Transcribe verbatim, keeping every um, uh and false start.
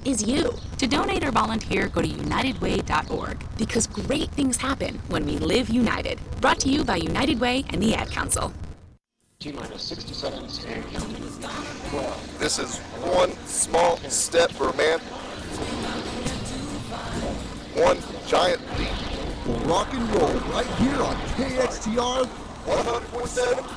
is you. To donate or volunteer, go to united way dot org. Because great things happen when we live united. Brought to you by United Way and the Ad Council. T-minus sixty seconds and counting. twelve. This is one small step for man, one giant leap. Rock and roll right here on K X T R one hundred point seven